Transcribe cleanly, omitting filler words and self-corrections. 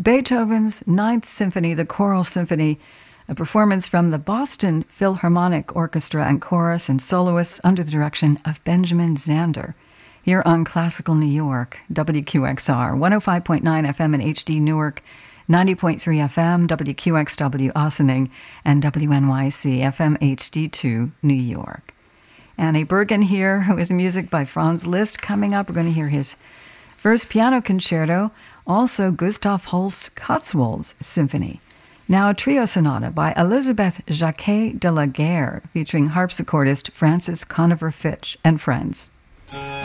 Beethoven's Ninth Symphony, the Choral Symphony, a performance from the Boston Philharmonic Orchestra and Chorus and Soloists under the direction of Benjamin Zander, here on Classical New York, WQXR, 105.9 FM in HD Newark, 90.3 FM, WQXW Ossining, and WNYC FM HD2 New York. Annie Bergen here, who is music by Franz Liszt. Coming up, we're going to hear his first piano concerto, also Gustav Holst's Cotswolds Symphony. Now a trio sonata by Elizabeth Jacquet de la Guerre, featuring harpsichordist Francis Conover Fitch and friends.